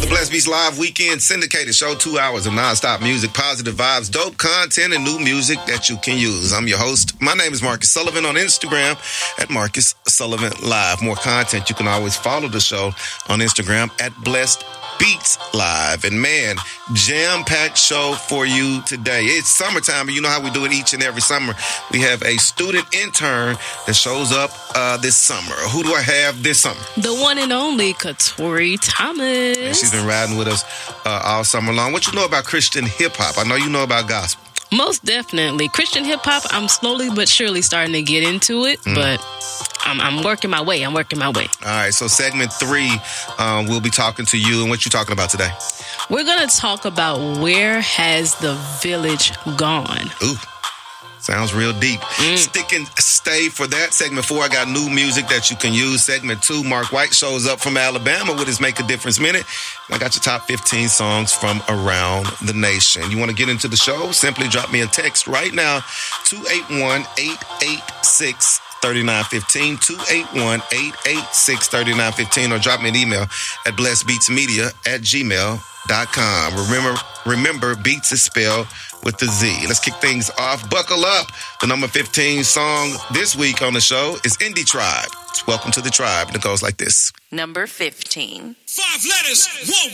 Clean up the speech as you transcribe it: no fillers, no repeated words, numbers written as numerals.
The Blessed Beats Live Weekend Syndicated Show. 2 hours of nonstop music, positive vibes, dope content, and new music that you can use. I'm your host. My name is Marcus Sullivan on Instagram at Marcus Sullivan Live. More content, you can always follow the show on Instagram at Blessed Beats Live. And man, jam-packed show for you today. It's summertime, and you know how we do it each and every summer. We have a student intern that shows up this summer. Who do I have this summer? The one and only Katori Thomas. And she's been riding with us all summer long. What you know about Christian hip-hop? I know you know about gospel. Most definitely. Christian hip-hop, I'm slowly but surely starting to get into it, but I'm working my way. All right, so segment 3, we'll be talking to you. And what you talking about today? We're going to talk about where has the village gone. Ooh. Sounds real deep. Stick and stay for that. Segment 4, I got new music that you can use. Segment 2, Mark White shows up from Alabama with his Make a Difference Minute. I got your top 15 songs from around the nation. You want to get into the show? Simply drop me a text right now, 281-886-3915, 281-886-3915, or drop me an email at blessedbeatsmedia@gmail.com. Remember, beats is spelled with the Z. Let's kick things off. Buckle up. The number 15 song this week on the show is Indie Tribe. It's Welcome to the Tribe, and it goes like this. Number 15. 5 letters, 1